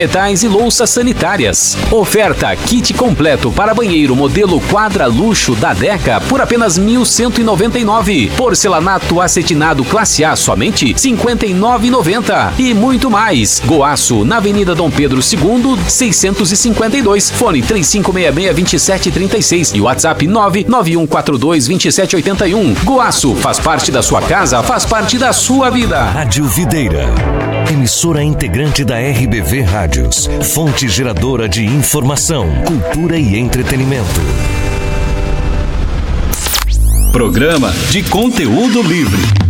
Metais e louças sanitárias. Oferta kit completo para banheiro modelo Quadra Luxo da Deca por apenas R$ 1.199. Porcelanato acetinado classe A somente R$ 59,90. E muito mais. Goaço na Avenida Dom Pedro II, 652. Fone 3566-2736 e WhatsApp 99142-2781. Goaço faz parte da sua casa, faz parte da sua vida. Rádio Videira, emissora integrante da RBV Rádios, fonte geradora de informação, cultura e entretenimento. Programa de conteúdo livre.